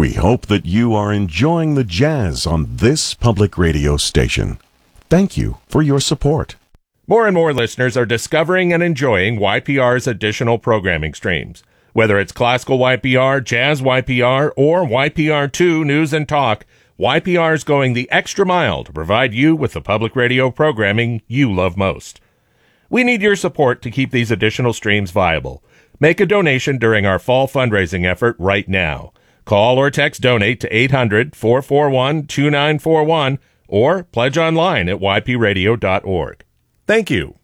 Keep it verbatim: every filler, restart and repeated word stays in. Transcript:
We hope that you are enjoying the jazz on this public radio station. Thank you for your support. More and more listeners are discovering and enjoying Y P R's additional programming streams. Whether it's classical Y P R, jazz Y P R, or Y P R two News and Talk, Y P R is going the extra mile to provide you with the public radio programming you love most. We need your support to keep these additional streams viable. Make a donation during our fall fundraising effort right now. Call or text donate to eight hundred, four four one, two nine four one or pledge online at y p radio dot org. Thank you.